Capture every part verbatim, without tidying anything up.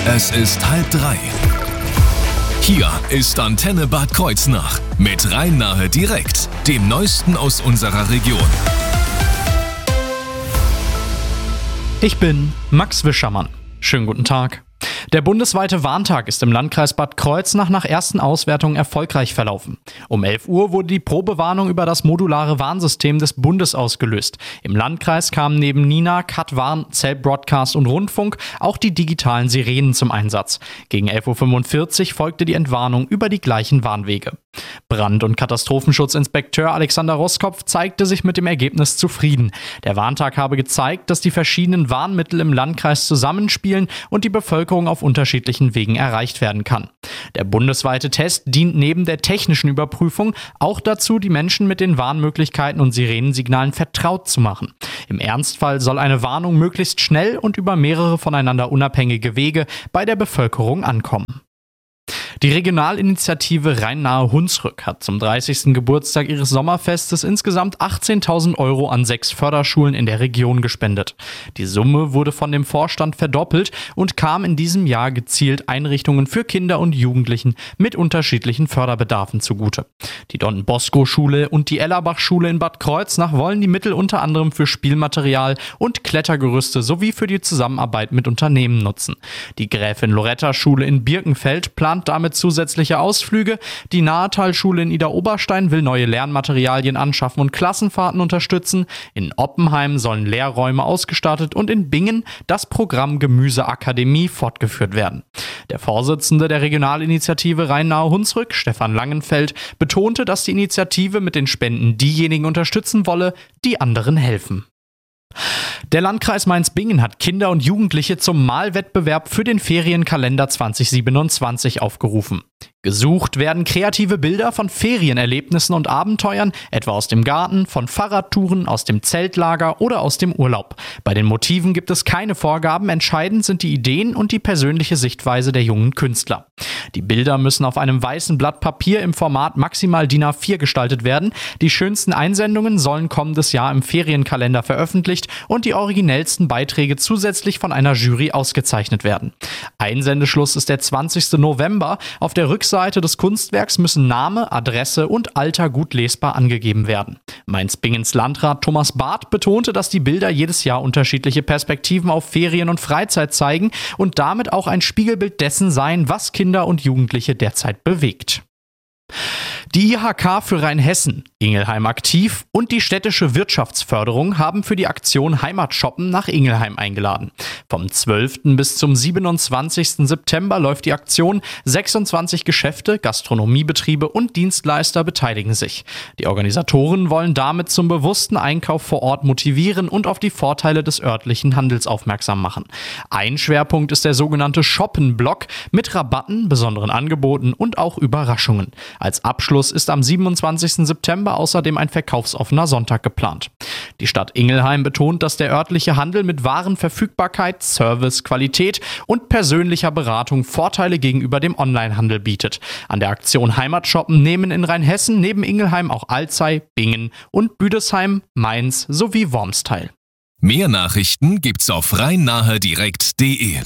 Es ist halb drei. Hier ist Antenne Bad Kreuznach mit Rhein-Nahe direkt, dem Neuesten aus unserer Region. Ich bin Max Wischermann. Schönen guten Tag. Der bundesweite Warntag ist im Landkreis Bad Kreuznach nach ersten Auswertungen erfolgreich verlaufen. Um elf Uhr wurde die Probewarnung über das modulare Warnsystem des Bundes ausgelöst. Im Landkreis kamen neben Nina, Cat-Warn, Zelt Broadcast und Rundfunk auch die digitalen Sirenen zum Einsatz. Gegen elf Uhr fünfundvierzig folgte die Entwarnung über die gleichen Warnwege. Brand- und Katastrophenschutzinspekteur Alexander Roskopf zeigte sich mit dem Ergebnis zufrieden. Der Warntag habe gezeigt, dass die verschiedenen Warnmittel im Landkreis zusammenspielen und die Bevölkerung auf unterschiedlichen Wegen erreicht werden kann. Der bundesweite Test dient neben der technischen Überprüfung auch dazu, die Menschen mit den Warnmöglichkeiten und Sirenensignalen vertraut zu machen. Im Ernstfall soll eine Warnung möglichst schnell und über mehrere voneinander unabhängige Wege bei der Bevölkerung ankommen. Die Regionalinitiative Rhein-Nahe-Hunsrück hat zum dreißigsten Geburtstag ihres Sommerfestes insgesamt achtzehntausend Euro an sechs Förderschulen in der Region gespendet. Die Summe wurde von dem Vorstand verdoppelt und kam in diesem Jahr gezielt Einrichtungen für Kinder und Jugendlichen mit unterschiedlichen Förderbedarfen zugute. Die Don-Bosco-Schule und die Ellerbach-Schule in Bad Kreuznach wollen die Mittel unter anderem für Spielmaterial und Klettergerüste sowie für die Zusammenarbeit mit Unternehmen nutzen. Die Gräfin-Loretta-Schule in Birkenfeld plant damit zusätzliche Ausflüge. Die Nahetalschule in Idar-Oberstein will neue Lernmaterialien anschaffen und Klassenfahrten unterstützen. In Oppenheim sollen Lehrräume ausgestattet und in Bingen das Programm Gemüseakademie fortgeführt werden. Der Vorsitzende der Regionalinitiative Rhein-Nahe-Hunsrück, Stefan Langenfeld, betonte, dass die Initiative mit den Spenden diejenigen unterstützen wolle, die anderen helfen. Der Landkreis Mainz-Bingen hat Kinder und Jugendliche zum Malwettbewerb für den Ferienkalender zwanzig siebenundzwanzig aufgerufen. Gesucht werden kreative Bilder von Ferienerlebnissen und Abenteuern, etwa aus dem Garten, von Fahrradtouren, aus dem Zeltlager oder aus dem Urlaub. Bei den Motiven gibt es keine Vorgaben, entscheidend sind die Ideen und die persönliche Sichtweise der jungen Künstler. Die Bilder müssen auf einem weißen Blatt Papier im Format maximal D I N A vier gestaltet werden. Die schönsten Einsendungen sollen kommendes Jahr im Ferienkalender veröffentlicht und die originellsten Beiträge zusätzlich von einer Jury ausgezeichnet werden. Einsendeschluss ist der zwanzigsten November. Auf der Rückseite des Kunstwerks müssen Name, Adresse und Alter gut lesbar angegeben werden. Mainz-Bingens Landrat Thomas Barth betonte, dass die Bilder jedes Jahr unterschiedliche Perspektiven auf Ferien und Freizeit zeigen und damit auch ein Spiegelbild dessen seien, was Kinder und Jugendliche derzeit bewegt. Die I H K für Rheinhessen, Ingelheim aktiv und die städtische Wirtschaftsförderung haben für die Aktion Heimatshoppen nach Ingelheim eingeladen. Vom zwölften bis zum siebenundzwanzigsten September läuft die Aktion. sechsundzwanzig Geschäfte, Gastronomiebetriebe und Dienstleister beteiligen sich. Die Organisatoren wollen damit zum bewussten Einkauf vor Ort motivieren und auf die Vorteile des örtlichen Handels aufmerksam machen. Ein Schwerpunkt ist der sogenannte Shoppen-Block mit Rabatten, besonderen Angeboten und auch Überraschungen. Als Abschluss ist am siebenundzwanzigsten September außerdem ein verkaufsoffener Sonntag geplant. Die Stadt Ingelheim betont, dass der örtliche Handel mit Warenverfügbarkeit, Service, Qualität und persönlicher Beratung Vorteile gegenüber dem Onlinehandel bietet. An der Aktion Heimatshoppen nehmen in Rheinhessen neben Ingelheim auch Alzey, Bingen und Büdesheim, Mainz sowie Worms teil. Mehr Nachrichten gibt's auf rhein-nahe direkt punkt de.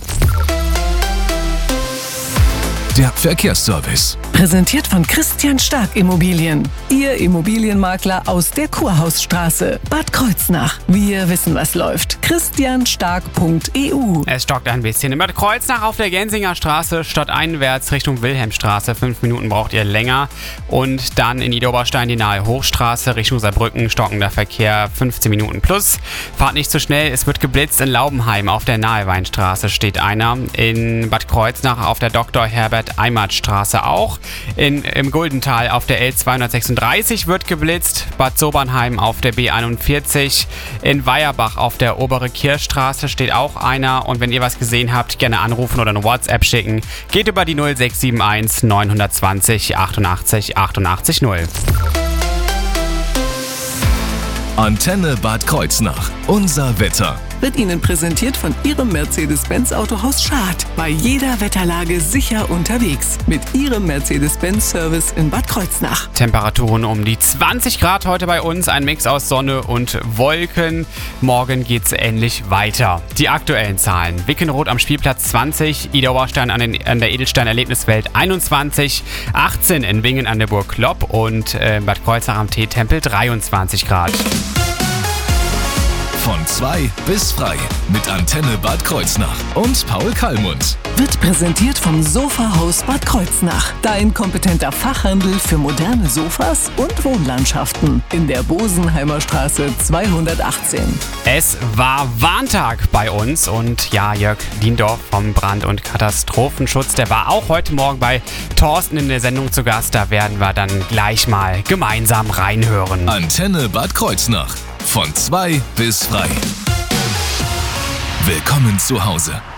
Der Verkehrsservice. Präsentiert von Christian Stark Immobilien. Ihr Immobilienmakler aus der Kurhausstraße, Bad Kreuznach. Wir wissen, was läuft. christian stark punkt e u. Es stockt ein bisschen in Bad Kreuznach auf der Gensinger Straße, stadteinwärts Richtung Wilhelmstraße. Fünf Minuten braucht ihr länger. Und dann in Idar-Oberstein die nahe Hochstraße Richtung Saarbrücken, stockender Verkehr, fünfzehn Minuten plus. Fahrt nicht zu so schnell, es wird geblitzt. In Laubenheim auf der Naheweinstraße steht einer. In Bad Kreuznach auf der Doktor Herbert Eimertstraße auch. In, Im Guldental auf der L zweihundertsechsunddreißig wird geblitzt. Bad Sobernheim auf der B einundvierzig. In Weierbach auf der Obere Kirchstraße steht auch einer. Und wenn ihr was gesehen habt, gerne anrufen oder eine WhatsApp schicken. Geht über die null sechs sieben eins neun zwei null achtundachtzig achtundachtzig null. Antenne Bad Kreuznach. Unser Wetter. wird Ihnen präsentiert von Ihrem Mercedes-Benz Autohaus Schad. Bei jeder Wetterlage sicher unterwegs mit Ihrem Mercedes-Benz-Service in Bad Kreuznach. Temperaturen um die zwanzig Grad heute bei uns, ein Mix aus Sonne und Wolken. Morgen geht's ähnlich weiter. Die aktuellen Zahlen: Wickenroth am Spielplatz zwanzig, Ida Oberstein an, den, an der Edelstein-Erlebniswelt einundzwanzig, achtzehn in Bingen an der Burg Klopp und äh, Bad Kreuznach am Teetempel dreiundzwanzig Grad. Von zwei bis frei mit Antenne Bad Kreuznach und Paul Kallmund. Wird präsentiert vom Sofahaus Bad Kreuznach. Dein kompetenter Fachhandel für moderne Sofas und Wohnlandschaften. In der Bosenheimer Straße zweihundertachtzehn. Es war Warntag bei uns und ja, Jörg Liendorf vom Brand- und Katastrophenschutz, der war auch heute Morgen bei Thorsten in der Sendung zu Gast. Da werden wir dann gleich mal gemeinsam reinhören. Antenne Bad Kreuznach. Von zwei bis frei. Willkommen zu Hause.